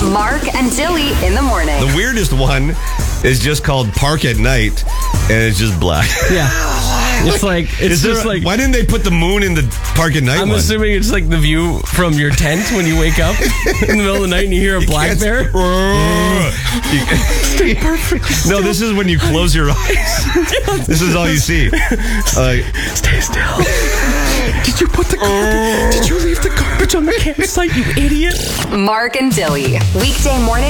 Mark and Dilly in the morning. The weirdest one is just called Park at Night, and it's just black. Yeah. It's like, Why didn't they put the moon in the Park at Night I'm one? assuming it's like the view from your tent when you wake up in the middle of the night and you hear a black bear. Stay perfect. No, this is when you close your eyes. This is all you see. Stay still. Did you put the garbage? Did you leave the garbage on the campsite, you idiot? Mark and Dilly. Weekday morning.